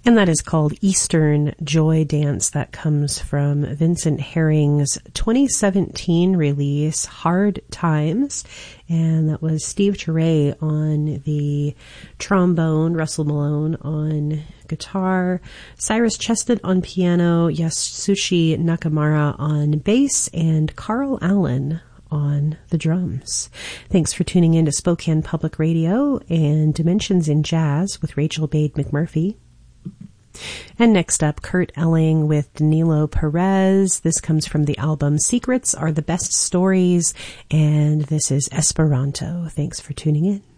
And that is called Eastern Joy Dance. That comes from Vincent Herring's 2017 release, Hard Times. And that was Steve Turay on the trombone, Russell Malone on guitar, Cyrus Chestnut on piano, Yasushi Nakamura on bass, and Carl Allen on the drums. Thanks for tuning in to Spokane Public Radio and Dimensions in Jazz with Rachel Bade McMurphy. And next up, Kurt Elling with Danilo Perez. This comes from the album Secrets Are the Best Stories, and this is Esperanto. Thanks for tuning in.